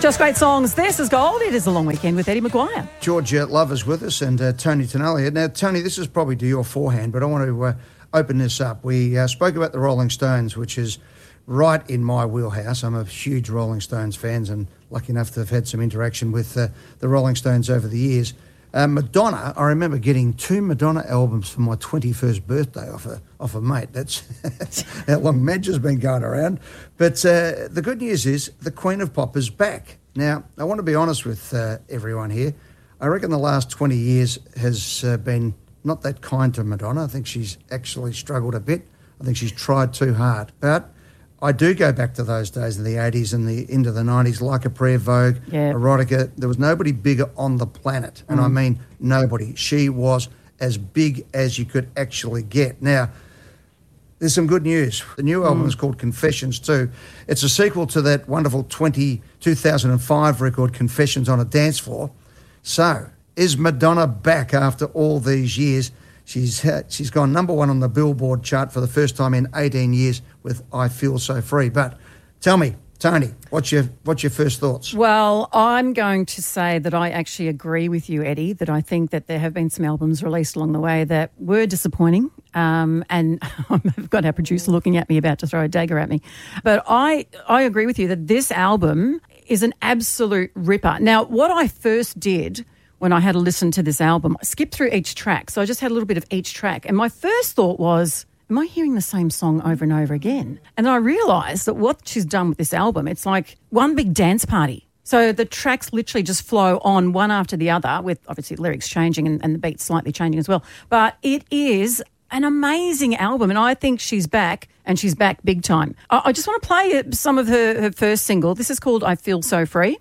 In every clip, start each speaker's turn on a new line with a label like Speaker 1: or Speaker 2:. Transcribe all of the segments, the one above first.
Speaker 1: Just great songs. This is Gold. It is a long weekend with Eddie Maguire.
Speaker 2: George Love is with us and Tony Tonelli. Now, Tony, this is probably to your forehand, but I want to open this up. We spoke about the Rolling Stones, which is right in my wheelhouse. I'm a huge Rolling Stones fan and lucky enough to have had some interaction with the Rolling Stones over the years. Madonna, I remember getting 2 Madonna albums for my 21st birthday off a mate. That's how long Madge has been going around. But the good news is the Queen of Pop is back. Now, I want to be honest with everyone here. I reckon the last 20 years has been not that kind to Madonna. I think she's actually struggled a bit. I think she's tried too hard. But I do go back to those days in the 80s and into the 90s, Like a Prayer, Vogue, Erotica. There was nobody bigger on the planet, and I mean nobody. She was as big as you could actually get. Now, there's some good news. The new album is called Confessions 2. It's a sequel to that wonderful 2005 record, Confessions on a Dance Floor. So, is Madonna back after all these years? She's gone number 1 on the Billboard chart for the first time in 18 years with I Feel So Free. But tell me, Tony, what's your first thoughts?
Speaker 1: Well, I'm going to say that I actually agree with you, Eddie, that I think that there have been some albums released along the way that were disappointing. And I've got our producer looking at me, about to throw a dagger at me. But I agree with you that this album is an absolute ripper. Now, what I first did when I had a listen to this album, I skipped through each track. So I just had a little bit of each track. And my first thought was, am I hearing the same song over and over again? And then I realised that what she's done with this album, it's like one big dance party. So the tracks literally just flow on one after the other, with obviously lyrics changing and the beats slightly changing as well. But it is an amazing album, and I think she's back, and she's back big time. I just want to play some of her first single. This is called I Feel So Free.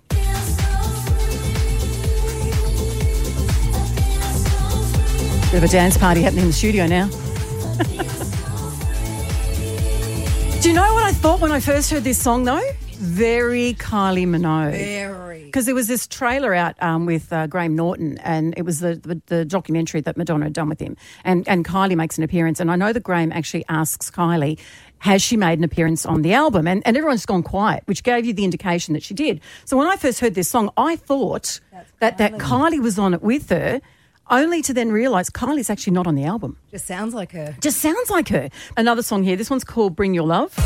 Speaker 1: Bit of a dance party happening in the studio now. Do you know what I thought when I first heard this song, though? Very Kylie Minogue.
Speaker 3: Very.
Speaker 1: Because there was this trailer out with Graham Norton, and it was the documentary that Madonna had done with him. And Kylie makes an appearance. And I know that Graham actually asks Kylie, has she made an appearance on the album? And everyone's gone quiet, which gave you the indication that she did. So when I first heard this song, I thought that Kylie was on it with her, only to then realise Kylie's actually not on the album.
Speaker 3: Just sounds like her.
Speaker 1: Just sounds like her. Another song here. This one's called Bring Your Love.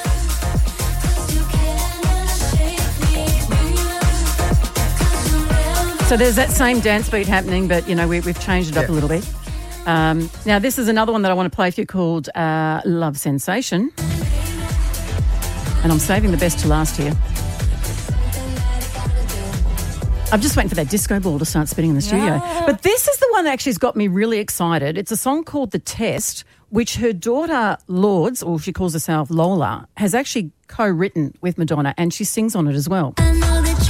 Speaker 1: So there's that same dance beat happening, but, you know, we've changed it up a little bit. Now, this is another one that I want to play for you called Love Sensation. And I'm saving the best to last here. I'm just waiting for that disco ball to start spinning in the studio. Yeah. But this is the one that actually has got me really excited. It's a song called The Test, which her daughter Lourdes, or she calls herself Lola, has actually co-written with Madonna, and she sings on it as well.